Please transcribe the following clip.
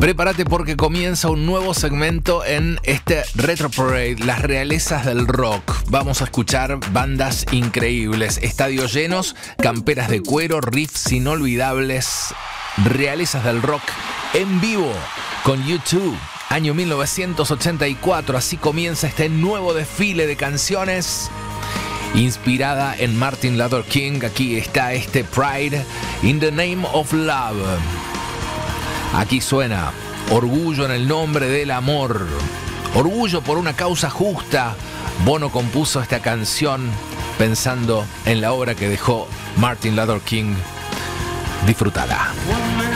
Prepárate porque comienza un nuevo segmento en este Retro Parade, las realezas del rock. Vamos a escuchar bandas increíbles, estadios llenos, camperas de cuero, riffs inolvidables, realezas del rock en vivo con YouTube. Año 1984, así comienza este nuevo desfile de canciones inspirada en Martin Luther King. Aquí está este Pride in the Name of Love. Aquí suena Orgullo en el nombre del amor, orgullo por una causa justa. Bono compuso esta canción pensando en la obra que dejó Martin Luther King. Disfrútala.